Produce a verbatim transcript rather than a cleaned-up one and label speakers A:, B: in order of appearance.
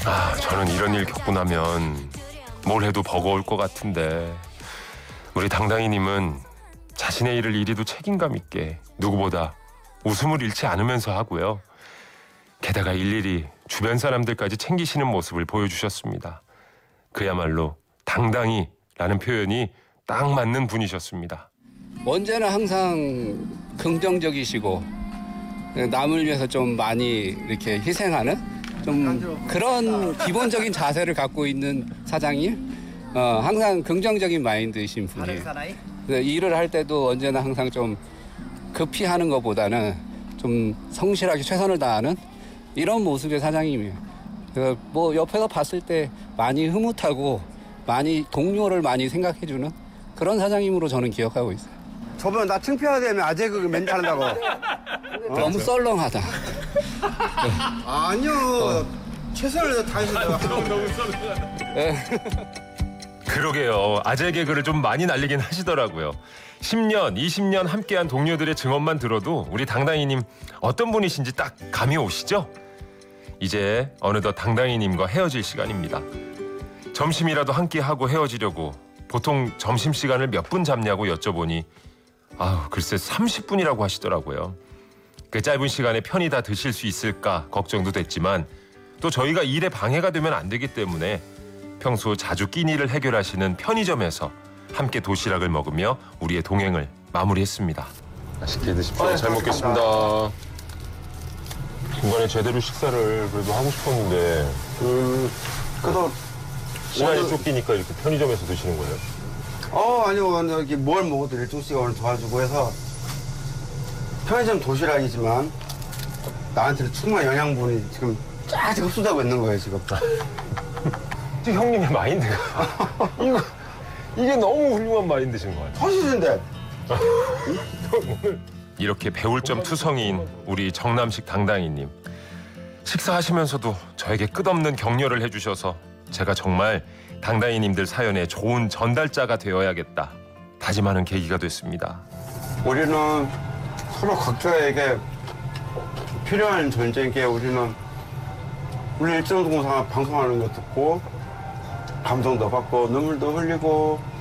A: 아, 저는 이런 일 겪고 나면 뭘 해도 버거울 것 같은데 우리 당당이님은 자신의 일을 이리도 책임감 있게 누구보다 웃음을 잃지 않으면서 하고요. 게다가 일일이 주변 사람들까지 챙기시는 모습을 보여주셨습니다. 그야말로 당당히라는 표현이 딱 맞는 분이셨습니다.
B: 언제나 항상 긍정적이시고 남을 위해서 좀 많이 이렇게 희생하는 좀 그런 기본적인 자세를 갖고 있는 사장님, 어, 항상 긍정적인 마인드이신 분이에요. 그래서 일을 할 때도 언제나 항상 좀 급히 하는 것보다는 좀 성실하게 최선을 다하는 이런 모습의 사장님이에요. 그래서 뭐 옆에서 봤을 때 많이 흐뭇하고 많이 동료를 많이 생각해주는 그런 사장님으로 저는 기억하고 있어요.
C: 저번에 나 창피하다며 아재 그 멘트 한다고.
B: 너무 썰렁하다.
C: 아니요. 최선을 다해서
A: 그러게요. 아재 개그를 좀 많이 날리긴 하시더라고요. 십 년, 이십 년 함께한 동료들의 증언만 들어도 우리 당당이님 어떤 분이신지 딱 감이 오시죠? 이제 어느덧 당당이님과 헤어질 시간입니다. 점심이라도 함께하고 헤어지려고 보통 점심시간을 몇 분 잡냐고 여쭤보니 아우 글쎄 삼십 분이라고 하시더라고요. 그 짧은 시간에 편히 다 드실 수 있을까 걱정도 됐지만 또 저희가 일에 방해가 되면 안 되기 때문에 평소 자주 끼니를 해결하시는 편의점에서 함께 도시락을 먹으며 우리의 동행을 마무리했습니다. 맛있게 드십시오. 잘 먹겠습니다. 중간에 제대로 식사를 그래도 하고 싶었는데
C: 음, 그래도
A: 시간이
C: 오늘-
A: 쫓기니까 이렇게 편의점에서 드시는 거예요?
C: 어 아니요 오늘 이렇게 뭘 먹어도 일종 씨가 오늘 도와주고 해서 편의점 도시락이지만 나한테는 충분한 영양분이 지금 쫙 흡수되고 있는 거예요 지금.
A: 지금 형님의 마인드가 이거 이게 너무 훌륭한 마인드신 것 같아요.
C: 사실인데.
A: 이렇게 배울 점 투성이인 우리 정남식 당당이님. 식사하시면서도 저에게 끝없는 격려를 해주셔서 제가 정말 당당이님들 사연에 좋은 전달자가 되어야겠다 다짐하는 계기가 됐습니다.
C: 우리는 서로 각자에게 필요한 존재인 게 우리는 우리 일정동사 방송하는 거 듣고 감동도 받고 눈물도 흘리고